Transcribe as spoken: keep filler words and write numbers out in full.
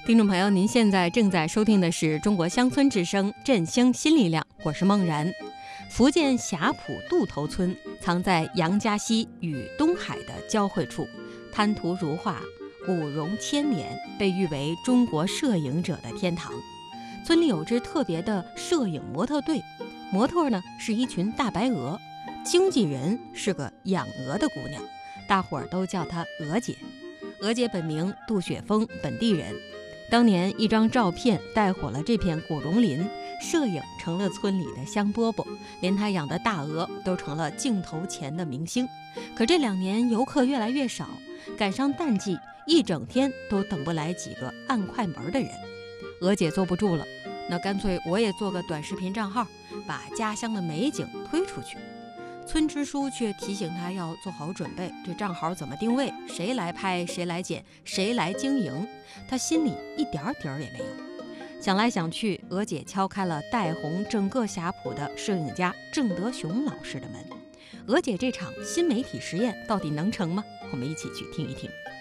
听众朋友，您现在正在收听的是中国乡村之声振兴新力量，我是梦然。福建霞浦渡头村藏在杨家溪与东海的交汇处，滩涂如画，古榕千年，被誉为中国摄影者的天堂。村里有支特别的摄影模特队，模特呢是一群大白鹅，经纪人是个养鹅的姑娘，大伙儿都叫她鹅姐。鹅姐本名杜雪峰，本地人。当年一张照片带火了这片古榕林，摄影成了村里的香饽饽，连他养的大鹅都成了镜头前的明星。可这两年游客越来越少，赶上淡季，一整天都等不来几个按快门的人。鹅姐坐不住了，那干脆我也做个短视频账号，把家乡的美景推出去。村支书却提醒他要做好准备，这账号怎么定位，谁来拍，谁来剪，谁来经营，他心里一点底儿也没有。想来想去，鹅姐敲开了带红整个霞浦的摄影家郑德雄老师的门。鹅姐这场新媒体实验到底能成吗？我们一起去听一听。